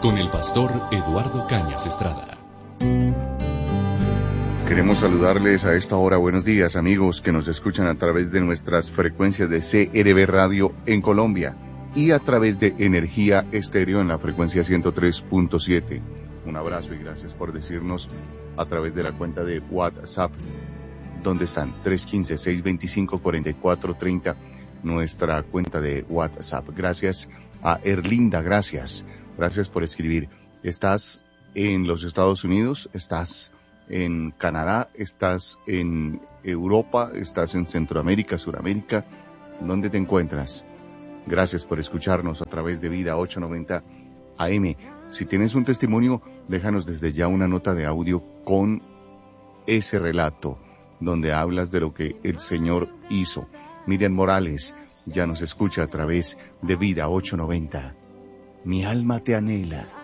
con el pastor Eduardo Cañas Estrada. Queremos saludarles a esta hora. Buenos días, amigos que nos escuchan a través de nuestras frecuencias de CRB Radio en Colombia y a través de Energía Estéreo en la frecuencia 103.7. Un abrazo y gracias por decirnos a través de la cuenta de WhatsApp. ¿Dónde están? 315-625-4430, nuestra cuenta de WhatsApp. Gracias a Erlinda, gracias por escribir. ¿Estás en los Estados Unidos? ¿Estás en Canadá? ¿Estás en Europa? ¿Estás en Centroamérica, Suramérica? ¿Dónde te encuentras? Gracias por escucharnos a través de Vida 890 AM. Si tienes un testimonio, déjanos desde ya una nota de audio con ese relato donde hablas de lo que el Señor hizo. Miriam Morales ya nos escucha a través de Vida 890. Mi alma te anhela.